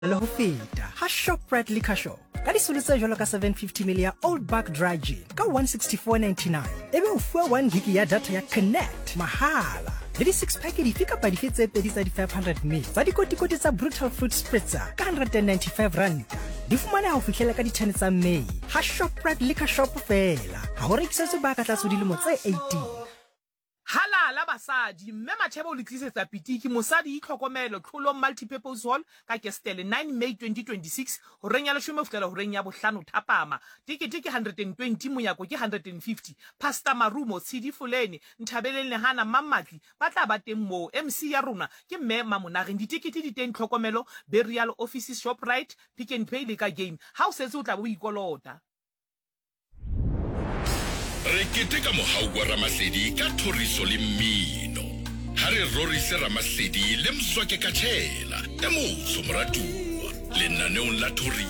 le ho feta ha Shoprite Liquor Shop ka disolo tse jwalo ka 750ml ya Old Buck Dry Gin ka 164.99 ebe o fuwa 1 gig ya data ya Connect mahala le di 6 pack di fika pa di fetse pedi tsa di 500ml tsa dikotikoti tsa Brutal Fruit Spritzer ka 195 rand di fumana ho fihlela ka di 10 tsa May ha Shoprite Liquor Shop fela ha ho rekisetswe ba ka tlatso dilemo tse 18. Halala basadi mme Macheba o letlisetsa pitiki mosadi itlhokomelo tlholo multipurpose hall ka Kestele 9 May 2026 ho renya le shume futela ho renya bohlano thapama tikiti ke 120 moyako ke 150 Pastor Marumo Tshidi Fuleni Nthabeleng Lehana Mamatli ba tla ba teng mo MC ya rona ke mme Mamonageng ditikiti di teng tlhokomelo burial office Shoprite Pick n Pay le ka game ha o setse o tla bo ikolota re keteka mohau wa Ramahledi ka thoriso le mmino ha re rorise Ramahledi le Mswake ka tshela e motho moratua lenaneong la thoriso